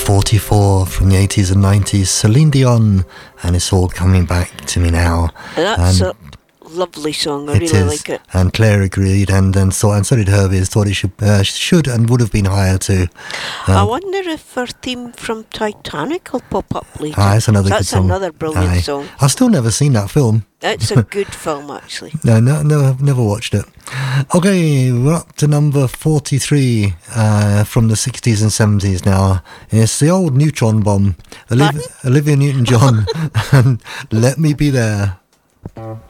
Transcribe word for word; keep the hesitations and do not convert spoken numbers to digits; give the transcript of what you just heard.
forty-four from the eighties and nineties, Celine Dion, and It's All Coming Back to Me Now. That's and a lovely song. I it really is, like it. and Claire agreed, and, and so and so did Herbie. Thought it should uh, should and would have been higher too. Um, I wonder if our theme from Titanic will pop up later. Ah, it's another That's good song. another brilliant Aye. song. I've still never seen that film. It's a good film, actually. No, no, no, I've never watched it. Okay, we're up to number forty-three uh, from the sixties and seventies now. It's the old Neutron Bomb, Oliv- Olivia Newton-John, and Let Me Be There.